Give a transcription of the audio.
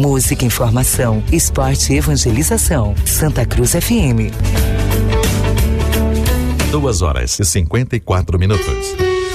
música, informação, esporte e evangelização. Santa Cruz FM. 2 horas e 54 minutos.